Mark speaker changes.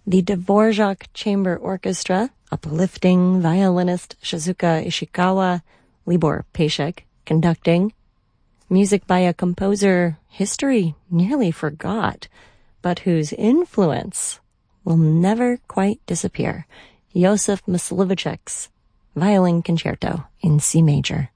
Speaker 1: The Dvorak Chamber Orchestra, uplifting violinist Shizuka Ishikawa, Libor Pešek conducting. Music by a composer history nearly forgot, but whose influence will never quite disappear. Josef Mysliveček's Violin Concerto in C major.